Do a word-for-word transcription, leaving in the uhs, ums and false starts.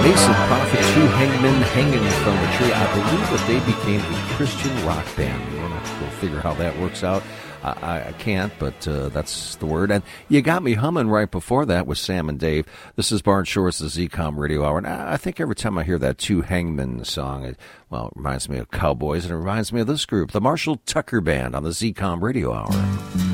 Mason Prophet, Two Hangmen Hanging from a Tree. I believe that they became a Christian rock band. We're going to have to go figure how that works out. I, I can't, but uh, that's the word. And you got me humming right before that with Sam and Dave. This is Barn Shores, the Z COM Radio Hour. And I think every time I hear that Two Hangmen song, it, well, it reminds me of Cowboys, and it reminds me of this group, the Marshall Tucker Band on the Z COM Radio Hour.